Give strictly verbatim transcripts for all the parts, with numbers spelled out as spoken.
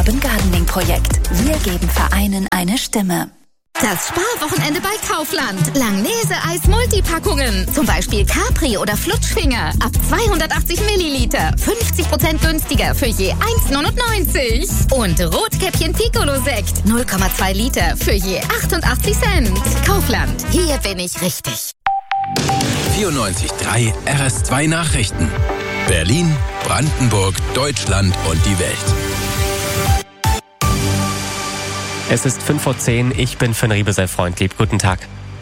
Gardening-Projekt. Wir geben Vereinen eine Stimme. Das Sparwochenende bei Kaufland. Langnese-Eis Multipackungen. Zum Beispiel Capri oder Flutschfinger. Ab zweihundertachtzig Milliliter. fünfzig Prozent günstiger für je eins neunundneunzig. Und Rotkäppchen Piccolo-Sekt. null Komma zwei Liter für je achtundachtzig Cent. Kaufland. Hier bin ich richtig. vierundneunzig Komma drei R S zwei Nachrichten. Berlin, Brandenburg, Deutschland und die Welt. Es ist fünf vor zehn, ich bin Finn Riebesell-Freundlieb. Guten Tag.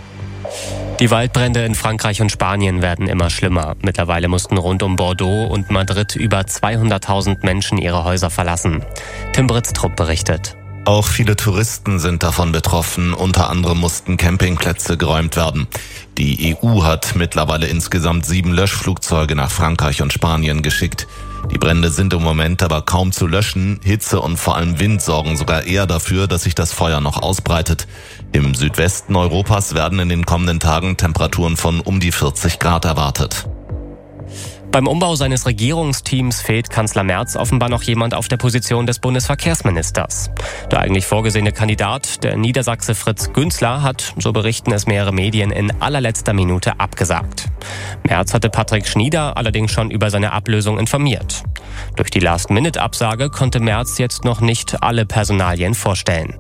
Die Waldbrände in Frankreich und Spanien werden immer schlimmer. Mittlerweile mussten rund um Bordeaux und Madrid über zweihunderttausend Menschen ihre Häuser verlassen. Tim Britztrup berichtet. Auch viele Touristen sind davon betroffen. Unter anderem mussten Campingplätze geräumt werden. Die E U hat mittlerweile insgesamt sieben Löschflugzeuge nach Frankreich und Spanien geschickt. Die Brände sind im Moment aber kaum zu löschen. Hitze und vor allem Wind sorgen sogar eher dafür, dass sich das Feuer noch ausbreitet. Im Südwesten Europas werden in den kommenden Tagen Temperaturen von um die vierzig Grad erwartet. Beim Umbau seines Regierungsteams fehlt Kanzler Merz offenbar noch jemand auf der Position des Bundesverkehrsministers. Der eigentlich vorgesehene Kandidat, der Niedersachse Fritz Günzler, hat, so berichten es mehrere Medien, in allerletzter Minute abgesagt. Merz hatte Patrick Schnieder allerdings schon über seine Ablösung informiert. Durch die Last-Minute-Absage konnte Merz jetzt noch nicht alle Personalien vorstellen.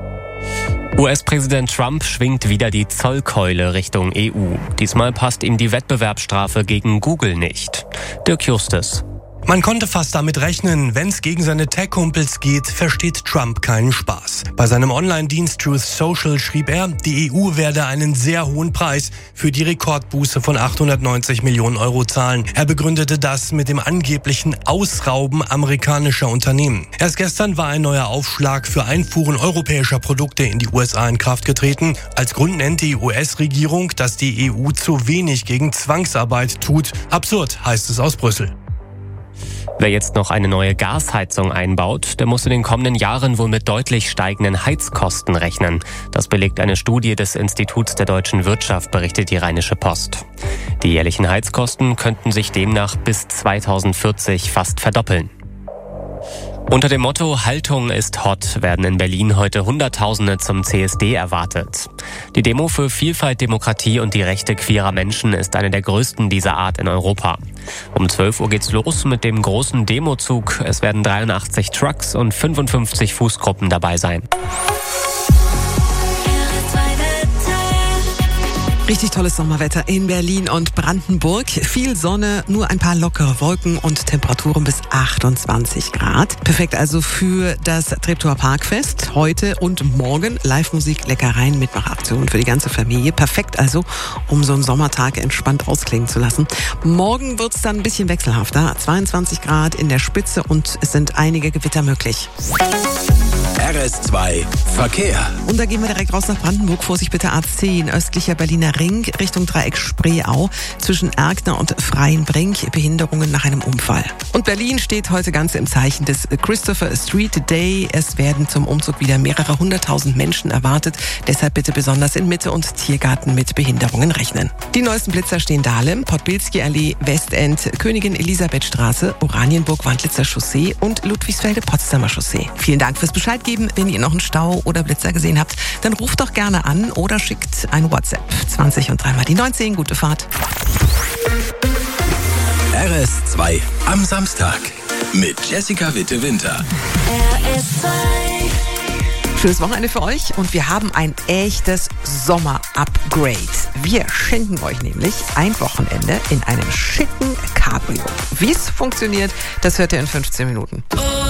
U S-Präsident Trump schwingt wieder die Zollkeule Richtung E U. Diesmal passt ihm die Wettbewerbsstrafe gegen Google nicht. Dirk Justus. Man konnte fast damit rechnen, wenn es gegen seine Tech-Kumpels geht, versteht Trump keinen Spaß. Bei seinem Online-Dienst Truth Social schrieb er, die E U werde einen sehr hohen Preis für die Rekordbuße von achthundertneunzig Millionen Euro zahlen. Er begründete das mit dem angeblichen Ausrauben amerikanischer Unternehmen. Erst gestern war ein neuer Aufschlag für Einfuhren europäischer Produkte in die U S A in Kraft getreten. Als Grund nennt die U S-Regierung, dass die E U zu wenig gegen Zwangsarbeit tut. Absurd, heißt es aus Brüssel. Wer jetzt noch eine neue Gasheizung einbaut, der muss in den kommenden Jahren wohl mit deutlich steigenden Heizkosten rechnen. Das belegt eine Studie des Instituts der deutschen Wirtschaft, berichtet die Rheinische Post. Die jährlichen Heizkosten könnten sich demnach bis zweitausendvierzig fast verdoppeln. Unter dem Motto Haltung ist hot werden in Berlin heute Hunderttausende zum C S D erwartet. Die Demo für Vielfalt, Demokratie und die Rechte queerer Menschen ist eine der größten dieser Art in Europa. Um zwölf Uhr geht's los mit dem großen Demozug. Es werden dreiundachtzig Trucks und fünfundfünfzig Fußgruppen dabei sein. Richtig tolles Sommerwetter in Berlin und Brandenburg. Viel Sonne, nur ein paar lockere Wolken und Temperaturen bis achtundzwanzig Grad. Perfekt also für das Treptower Parkfest. Heute und morgen Live-Musik, Leckereien, Mitmachaktionen für die ganze Familie. Perfekt also, um so einen Sommertag entspannt ausklingen zu lassen. Morgen wird's dann ein bisschen wechselhafter. zweiundzwanzig Grad in der Spitze und es sind einige Gewitter möglich. R S zwei Verkehr. Und da gehen wir direkt raus nach Brandenburg. Vorsicht bitte A zehn, östlicher Berliner Ring, Richtung Dreieck Spreeau, zwischen Erkner und Freienbrink, Behinderungen nach einem Unfall. Und Berlin steht heute ganz im Zeichen des Christopher Street Day. Es werden zum Umzug wieder mehrere hunderttausend Menschen erwartet. Deshalb bitte besonders in Mitte und Tiergarten mit Behinderungen rechnen. Die neuesten Blitzer stehen Dahlem, Podbilski-Allee, Westend, Königin Elisabeth Straße, Oranienburg, Wandlitzer Chaussee und Ludwigsfelde Potsdamer Chaussee. Vielen Dank fürs Bescheid geben. Wenn ihr noch einen Stau oder Blitzer gesehen habt, dann ruft doch gerne an oder schickt ein WhatsApp. zwanzig und dreimal die neunzehn. Gute Fahrt. R S zwei am Samstag mit Jessica Witte-Winter. R S zwei. Schönes Wochenende für euch und wir haben ein echtes Sommer-Upgrade. Wir schenken euch nämlich ein Wochenende in einem schicken Cabrio. Wie es funktioniert, das hört ihr in fünfzehn Minuten.